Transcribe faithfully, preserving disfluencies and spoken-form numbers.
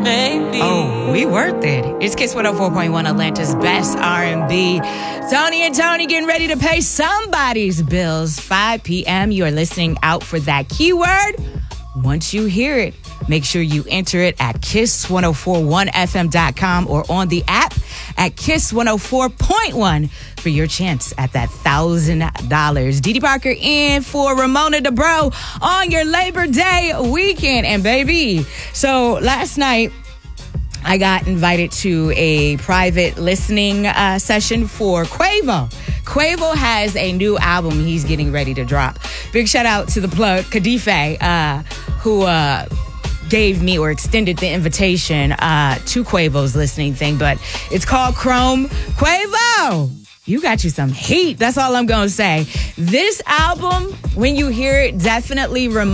Maybe. Oh, we worth it. It's Kiss one oh four point one, Atlanta's best R and B. Tony and Tony getting ready to pay somebody's bills. five p.m. You are listening out for that keyword. Once you hear it, make sure you enter it at kiss ten forty-one f m dot com or on the app at kiss one oh four point one for your chance at that one thousand dollars. Dee Dee Parker in for Ramona DeBro on your Labor Day weekend. And baby, so last night, I got invited to a private listening uh, session for Quavo. Quavo has a new album he's getting ready to drop. Big shout out to the plug, Kadife, uh, who uh, gave me or extended the invitation uh, to Quavo's listening thing. But it's called Chrome. Quavo, you got you some heat. That's all I'm going to say. This album, when you hear it, definitely reminds